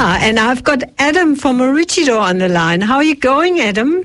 Yeah, and I've got Adam from Maroochydore on the line. How are you going, Adam?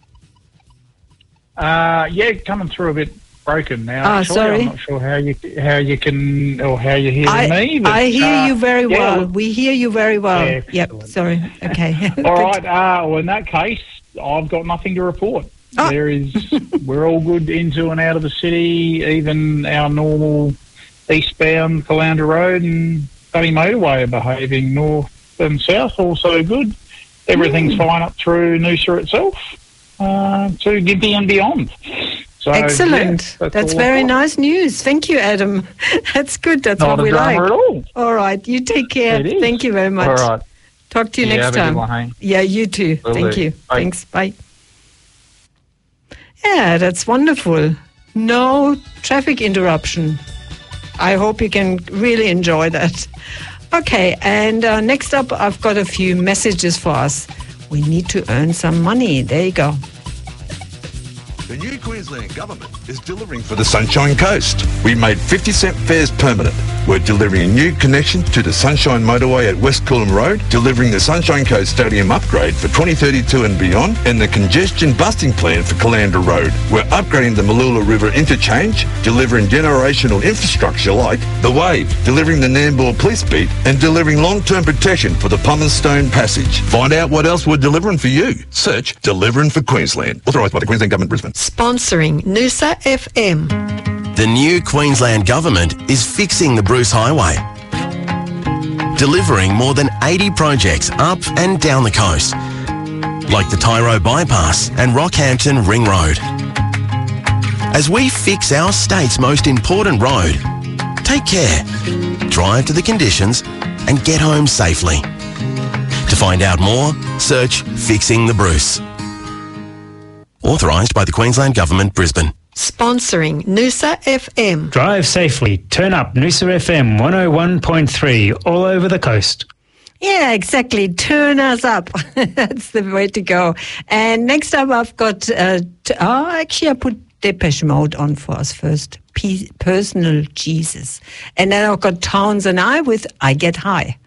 Yeah, coming through a bit broken now. Oh, actually. sorry. I'm not sure how you can or how you're hearing me. But, I hear you very well. look, We hear you very well. excellent. Yep. Sorry. Okay. all right. Well, in that case, I've got nothing to report. Oh. We're all good into and out of the city. Even our normal eastbound Caloundra Road and Bunny Motorway are behaving north and south. Also good. Everything's fine up through Noosa itself to Gympie and beyond. So, Excellent. Yeah, that's very nice news. Thank you, Adam. That's good. That's Not what we like. Not a drama at all. All right. You take care. It is. Thank you very much. All right. Talk to you next have a time. good one, hey? Yeah, you too. Will Thank do. you. Bye. Thanks. Bye. Yeah, that's wonderful. No traffic interruption. I hope you can really enjoy that. Okay, and next up, I've got a few messages for us. We need to earn some money. There you go. The new Queensland Government is delivering for the Sunshine Coast. We made 50-cent fares permanent. We're delivering a new connection to the Sunshine Motorway at West Coolum Road, delivering the Sunshine Coast Stadium upgrade for 2032 and beyond, and the congestion busting plan for Caloundra Road. We're upgrading the Malula River interchange, delivering generational infrastructure like the Wave, delivering the Nambour Police Beat, and delivering long-term protection for the Pumice-Stone Passage. Find out what else we're delivering for you. Search Delivering for Queensland. Authorised by the Queensland Government, Brisbane. Sponsoring Noosa FM. The new Queensland Government is fixing the Bruce Highway, delivering more than 80 projects up and down the coast, like the Tyro Bypass and Rockhampton Ring Road. As we fix our state's most important road, take care, drive to the conditions and get home safely. To find out more, search Fixing the Bruce. Authorised by the Queensland Government, Brisbane. Sponsoring Noosa FM. Drive safely. Turn up Noosa FM 101.3 all over the coast. Yeah, exactly. Turn us up. That's the way to go. And next up, I've got, actually, I put Depeche Mode on for us first. Personal Jesus. And then I've got Towns and I with I Get High.